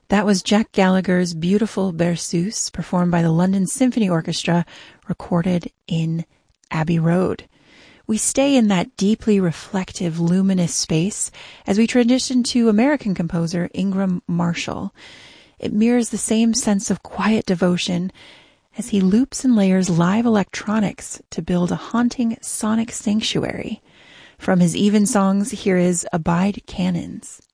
That was Jack Gallagher's beautiful Berceuse, performed by the London Symphony Orchestra, recorded in Abbey Road. We stay in that deeply reflective, luminous space as we transition to American composer Ingram Marshall. It mirrors the same sense of quiet devotion as he loops and layers live electronics to build a haunting sonic sanctuary. From his Evensongs, here is Abide Cannons.